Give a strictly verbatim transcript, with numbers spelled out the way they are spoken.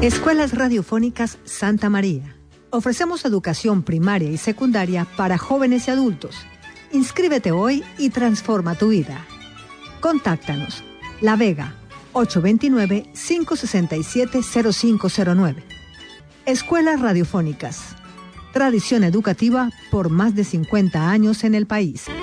Escuelas Radiofónicas Santa María. Ofrecemos educación primaria y secundaria para jóvenes y adultos. Inscríbete hoy y transforma tu vida. Contáctanos. La Vega, ocho dos nueve, cinco seis siete, cero cinco cero nueve. Escuelas Radiofónicas. Tradición educativa por más de cincuenta años en el país.